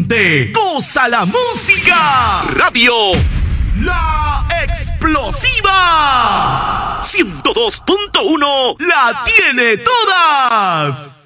gente goza la música. Radio La Explosiva 102.1 la tiene todas.